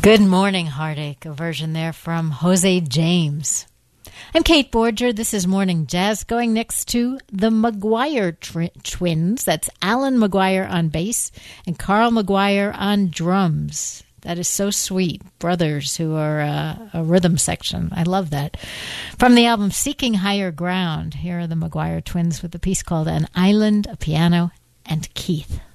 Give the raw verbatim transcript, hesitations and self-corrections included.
Good morning, Heartache, a version there from Jose James. I'm Kate Borger. This is Morning Jazz, going next to the McGuire tri- twins. That's Alan McGuire on bass and Carl McGuire on drums. That is so sweet. Brothers who are uh, a rhythm section. I love that. From the album Seeking Higher Ground, here are the McGuire twins with a piece called An Island, a Piano, and Keith.